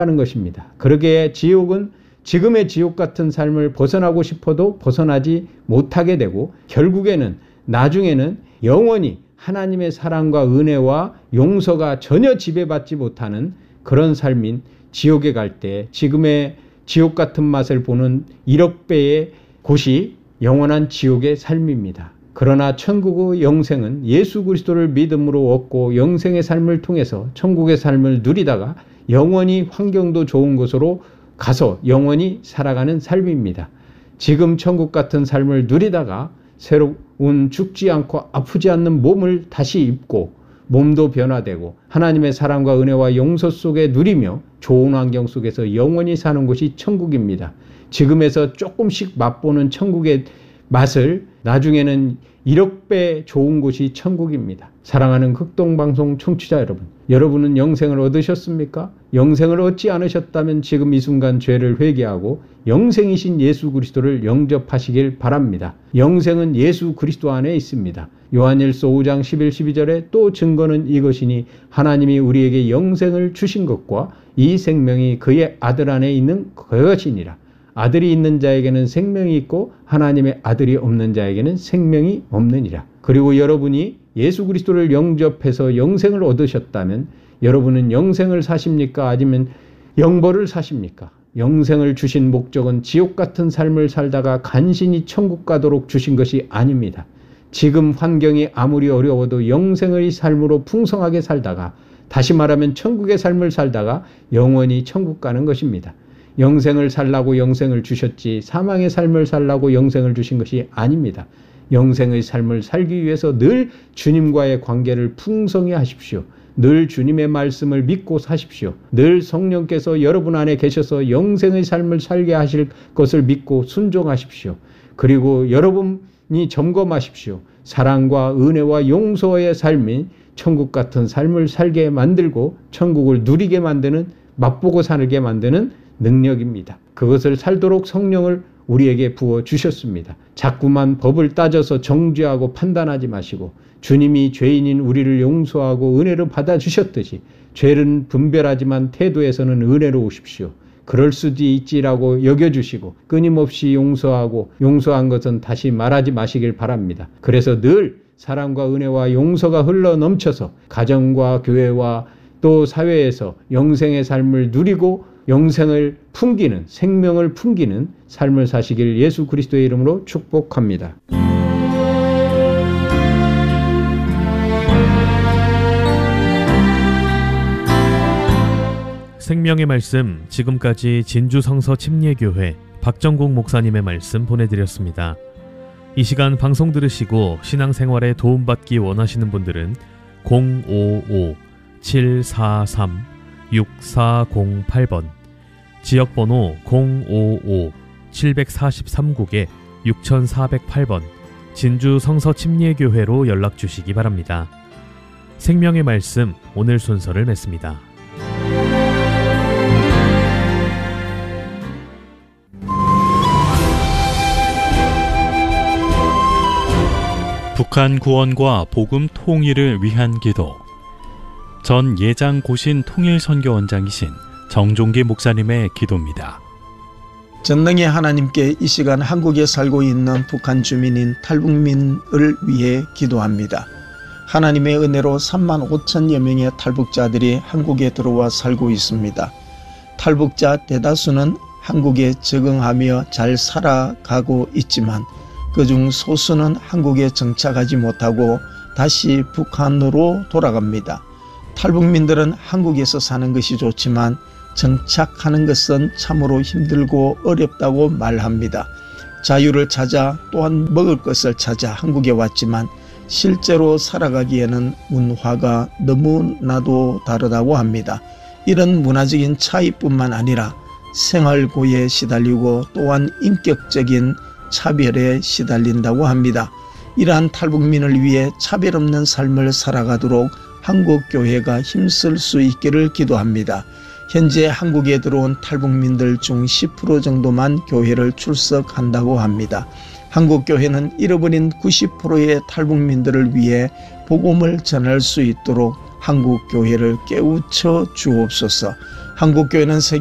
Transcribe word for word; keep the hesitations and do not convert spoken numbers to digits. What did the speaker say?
하는 것입니다. 그러기에 지옥은 지금의 지옥 같은 삶을 벗어나고 싶어도 벗어나지 못하게 되고 결국에는 나중에는 영원히 하나님의 사랑과 은혜와 용서가 전혀 지배받지 못하는 그런 삶인 지옥에 갈 때 지금의 지옥 같은 맛을 보는 일억 배의 곳이 영원한 지옥의 삶입니다. 그러나 천국의 영생은 예수 그리스도를 믿음으로 얻고 영생의 삶을 통해서 천국의 삶을 누리다가 영원히 환경도 좋은 곳으로 가서 영원히 살아가는 삶입니다. 지금 천국 같은 삶을 누리다가 새로운 죽지 않고 아프지 않는 몸을 다시 입고 몸도 변화되고 하나님의 사랑과 은혜와 용서 속에 누리며 좋은 환경 속에서 영원히 사는 곳이 천국입니다. 지금에서 조금씩 맛보는 천국의 맛을 나중에는 일억 배 좋은 곳이 천국입니다. 사랑하는 극동방송 청취자 여러분, 여러분은 영생을 얻으셨습니까? 영생을 얻지 않으셨다면 지금 이 순간 죄를 회개하고 영생이신 예수 그리스도를 영접하시길 바랍니다. 영생은 예수 그리스도 안에 있습니다. 요한일서 오 장 십일, 십이 절에 또 증거는 이것이니 하나님이 우리에게 영생을 주신 것과 이 생명이 그의 아들 안에 있는 그것이니라. 아들이 있는 자에게는 생명이 있고 하나님의 아들이 없는 자에게는 생명이 없느니라. 그리고 여러분이 예수 그리스도를 영접해서 영생을 얻으셨다면 여러분은 영생을 사십니까? 아니면 영벌을 사십니까? 영생을 주신 목적은 지옥 같은 삶을 살다가 간신히 천국 가도록 주신 것이 아닙니다. 지금 환경이 아무리 어려워도 영생의 삶으로 풍성하게 살다가 다시 말하면 천국의 삶을 살다가 영원히 천국 가는 것입니다. 영생을 살라고 영생을 주셨지 사망의 삶을 살라고 영생을 주신 것이 아닙니다. 영생의 삶을 살기 위해서 늘 주님과의 관계를 풍성히 하십시오. 늘 주님의 말씀을 믿고 사십시오. 늘 성령께서 여러분 안에 계셔서 영생의 삶을 살게 하실 것을 믿고 순종하십시오. 그리고 여러분이 점검하십시오. 사랑과 은혜와 용서의 삶인 천국 같은 삶을 살게 만들고 천국을 누리게 만드는 맛보고 살게 만드는 능력입니다. 그것을 살도록 성령을 우리에게 부어 주셨습니다. 자꾸만 법을 따져서 정죄하고 판단하지 마시고 주님이 죄인인 우리를 용서하고 은혜로 받아주셨듯이 죄는 분별하지만 태도에서는 은혜로우십시오. 그럴 수도 있지라고 여겨주시고 끊임없이 용서하고 용서한 것은 다시 말하지 마시길 바랍니다. 그래서 늘 사랑과 은혜와 용서가 흘러 넘쳐서 가정과 교회와 또 사회에서 영생의 삶을 누리고 영생을 풍기는 생명을 풍기는 삶을 사시길 예수 그리스도의 이름으로 축복합니다. 생명의 말씀, 지금까지 진주성서 침례교회 박정국 목사님의 말씀 보내드렸습니다. 이 시간 방송 들으시고 신앙생활에 도움받기 원하시는 분들은 공오오 칠사삼 육사공팔 번, 지역번호 공오오 칠사삼 국에 육사공팔 번 진주 성서 침례교회로 연락주시기 바랍니다. 생명의 말씀 오늘 순서를 맺습니다. 북한 구원과 복음 통일을 위한 기도. 전 예장 고신 통일선교원장이신 정종기 목사님의 기도입니다. 전능의 하나님께 이 시간 한국에 살고 있는 북한 주민인 탈북민을 위해 기도합니다. 하나님의 은혜로 삼만 오천여 명의 탈북자들이 한국에 들어와 살고 있습니다. 탈북자 대다수는 한국에 적응하며 잘 살아가고 있지만 그중 소수는 한국에 정착하지 못하고 다시 북한으로 돌아갑니다. 탈북민들은 한국에서 사는 것이 좋지만 정착하는 것은 참으로 힘들고 어렵다고 말합니다. 자유를 찾아 또한 먹을 것을 찾아 한국에 왔지만 실제로 살아가기에는 문화가 너무나도 다르다고 합니다. 이런 문화적인 차이뿐만 아니라 생활고에 시달리고 또한 인격적인 차별에 시달린다고 합니다. 이러한 탈북민을 위해 차별 없는 삶을 살아가도록 한국교회가 힘쓸 수 있기를 기도합니다. 현재 한국에 들어온 탈북민들 중 십 퍼센트 정도만 교회를 출석한다고 합니다. 한국교회는 잃어버린 구십 퍼센트의 탈북민들을 위해 복음을 전할 수 있도록 한국교회를 깨우쳐 주옵소서. 한국교회는 세계